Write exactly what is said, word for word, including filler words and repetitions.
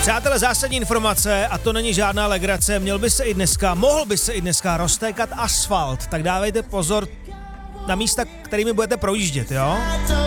Přátelé, zásadní informace, a to není žádná legrace, měl by se i dneska, mohl by se i dneska roztékat asfalt, tak dávejte pozor na místa, kterými budete projíždět, jo?